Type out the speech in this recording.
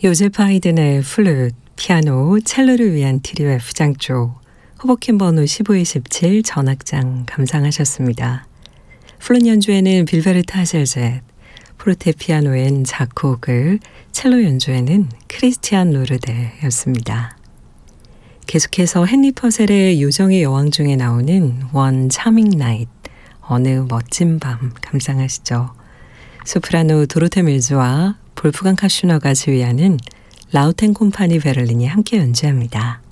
요제프 하이든의 플룻, 피아노, 첼로를 위한 트리오 F장조, 호버킨 번호 1527 전악장 감상하셨습니다. 플룻 연주에는 빌베르트 하셀젯, 포르테피아노엔 자코그, 첼로 연주에는 크리스티안 로르데였습니다. 계속해서 헨리 퍼셀의 요정의 여왕 중에 나오는 원 차밍 나잇, 어느 멋진 밤 감상하시죠. 소프라노 도로테 밀즈와 볼프강 카슈너가 지휘하는 라우텐 콤파니 베를린이 함께 연주합니다.